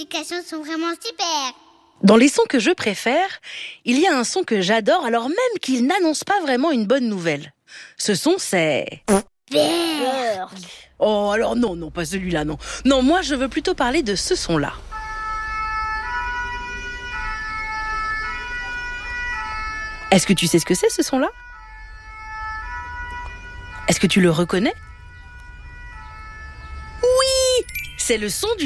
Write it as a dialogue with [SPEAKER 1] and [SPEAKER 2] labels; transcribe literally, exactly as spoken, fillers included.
[SPEAKER 1] explications sont vraiment super.
[SPEAKER 2] Dans les sons que je préfère, il y a un son que j'adore alors même qu'il n'annonce pas vraiment une bonne nouvelle. Ce son, c'est...
[SPEAKER 1] Berk.
[SPEAKER 2] Oh, alors non, non, pas celui-là, non. Non, moi, je veux plutôt parler de ce son-là. Est-ce que tu sais ce que c'est, ce son-là ? Est-ce que tu le reconnais ? Oui ! C'est le son du